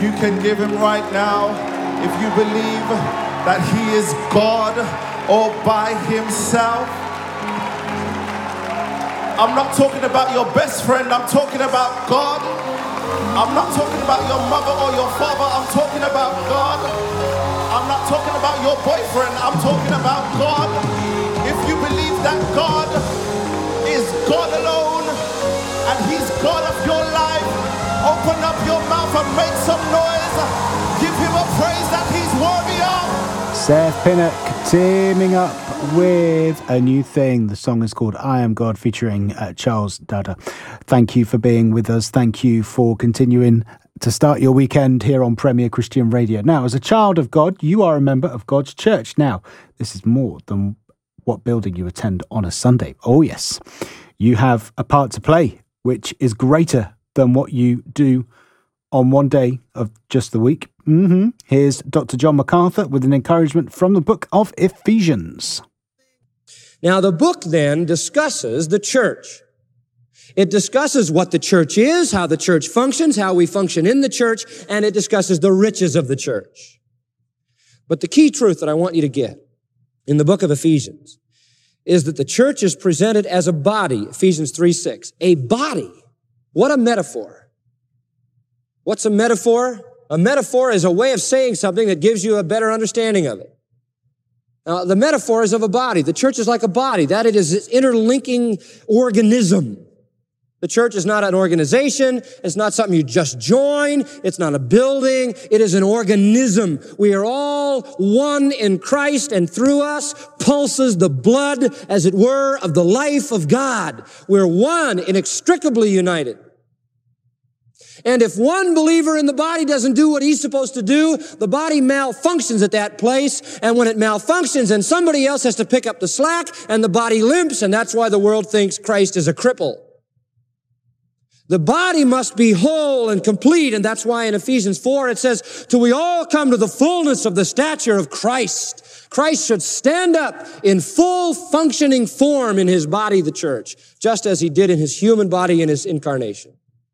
You can give him right now if you believe that he is God all by himself. I'm not talking about your best friend, I'm talking about God. I'm not talking about your mother or your father, I'm talking about God. I'm not talking about your boyfriend, I'm talking about God. If you believe that God is God alone and he's God of your life, open up your mouth and make some noise. Give him a praise that he's worthy of. Seth Pinnock teaming up with a new thing. The song is called I Am God, featuring Charles Dada. Thank you for being with us. Thank you for continuing to start your weekend here on Premier Christian Radio. Now, as a child of God, you are a member of God's church. Now, this is more than what building you attend on a Sunday. Oh, yes. You have a part to play, which is greater than what you do on one day of just the week. Here's Dr. John MacArthur with an encouragement from the book of Ephesians. Now, the book then discusses the church. It discusses what the church is, how the church functions, how we function in the church, and it discusses the riches of the church. But the key truth that I want you to get in the book of Ephesians is that the church is presented as a body, Ephesians 3:6. A body. What a metaphor. What's a metaphor? A metaphor is a way of saying something that gives you a better understanding of it. Now, the metaphor is of a body. The church is like a body. That it is this interlinking organism. The church is not an organization. It's not something you just join. It's not a building. It is an organism. We are all one in Christ, and through us pulses the blood, as it were, of the life of God. We're one, inextricably united. And if one believer in the body doesn't do what he's supposed to do, the body malfunctions at that place. And when it malfunctions, then somebody else has to pick up the slack, and the body limps, and that's why the world thinks Christ is a cripple. The body must be whole and complete, and that's why in Ephesians 4 it says, till we all come to the fullness of the stature of Christ. Christ should stand up in full functioning form in his body, the church, just as he did in his human body in his incarnation.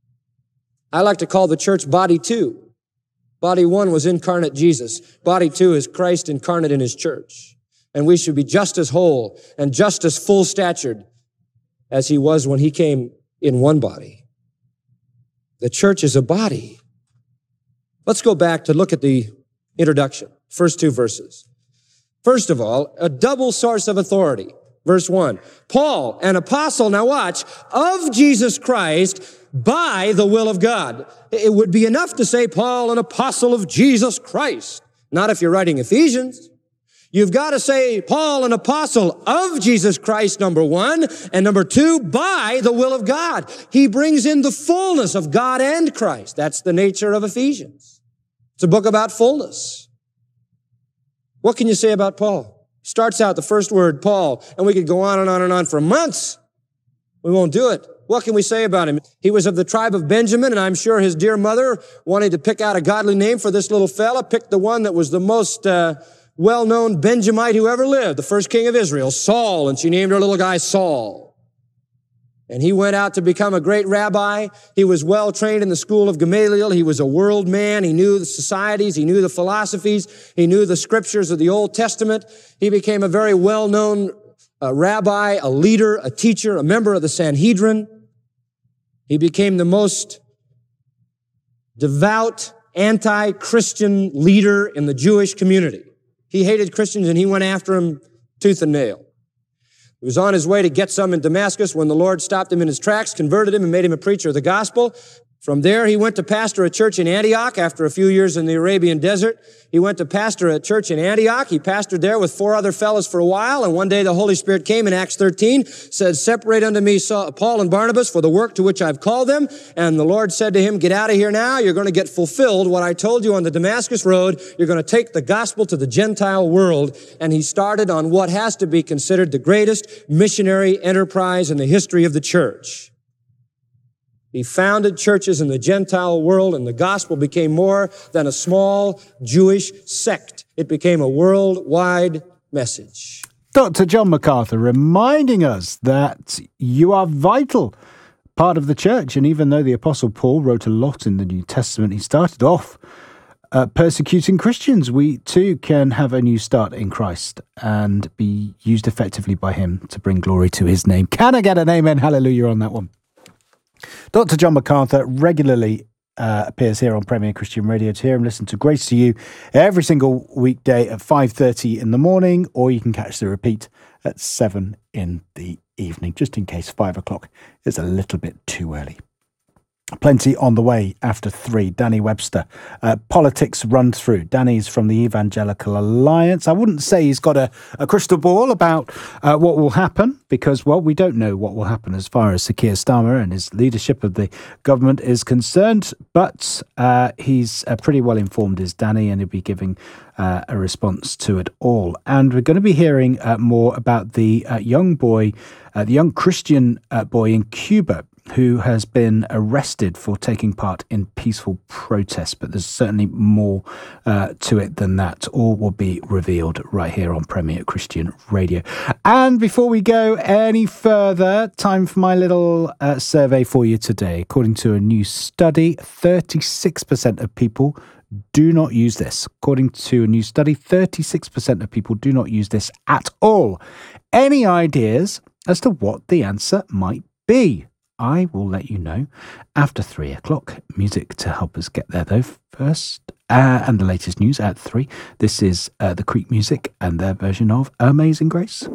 I like to call the church body 2. Body 1 was incarnate Jesus. Body 2 is Christ incarnate in his church. And we should be just as whole and just as full-statured as he was when he came in one body. The church is a body. Let's go back to look at the introduction, first 2 verses. First of all, a double source of authority. Verse 1, Paul, an apostle, now watch, of Jesus Christ by the will of God. It would be enough to say Paul, an apostle of Jesus Christ. Not if you're writing Ephesians. You've got to say Paul, an apostle of Jesus Christ, number 1, and number 2, by the will of God. He brings in the fullness of God and Christ. That's the nature of Ephesians. It's a book about fullness. What can you say about Paul? Starts out the first word, Paul, and we could go on and on and on for months. We won't do it. What can we say about him? He was of the tribe of Benjamin, and I'm sure his dear mother wanted to pick out a godly name for this little fella, picked the one that was the most well-known Benjamite who ever lived, the first king of Israel, Saul, and she named her little guy Saul. And he went out to become a great rabbi. He was well trained in the school of Gamaliel. He was a world man. He knew the societies. He knew the philosophies. He knew the scriptures of the Old Testament. He became a very well-known rabbi, a leader, a teacher, a member of the Sanhedrin. He became the most devout, anti-Christian leader in the Jewish community. He hated Christians, and he went after them tooth and nail. He was on his way to get some in Damascus when the Lord stopped him in his tracks, converted him, and made him a preacher of the gospel. From there, he went to pastor a church in Antioch after a few years in the Arabian desert. He went to pastor a church in Antioch. He pastored there with 4 other fellows for a while, and one day the Holy Spirit came in Acts 13, said, separate unto me Paul and Barnabas for the work to which I've called them. And the Lord said to him, get out of here now. You're going to get fulfilled what I told you on the Damascus road. You're going to take the gospel to the Gentile world. And he started on what has to be considered the greatest missionary enterprise in the history of the church. He founded churches in the Gentile world, and the gospel became more than a small Jewish sect. It became a worldwide message. Dr. John MacArthur reminding us that you are vital part of the church. And even though the Apostle Paul wrote a lot in the New Testament, he started off persecuting Christians, we too can have a new start in Christ and be used effectively by him to bring glory to his name. Can I get an amen? Hallelujah on that one. Dr. John MacArthur regularly appears here on Premier Christian Radio. To hear him listen to Grace to You every single weekday at 5:30 in the morning, or you can catch the repeat at 7 in the evening, just in case 5 o'clock is a little bit too early. Plenty on the way after 3. Danny Webster, politics run through. Danny's from the Evangelical Alliance. I wouldn't say he's got a crystal ball about what will happen because, well, we don't know what will happen as far as Sir Keir Starmer and his leadership of the government is concerned, but he's pretty well informed, is Danny, and he'll be giving a response to it all. And we're going to be hearing more about the young Christian boy in Cuba who has been arrested for taking part in peaceful protests. But there's certainly more to it than that. All will be revealed right here on Premier Christian Radio. And before we go any further, time for my little survey for you today. According to a new study, 36% of people do not use this. According to a new study, 36% of people do not use this at all. Any ideas as to what the answer might be? I will let you know after 3 o'clock. Music to help us get there, though, first. And the latest news at 3. This is the Creek Music and their version of Amazing Grace.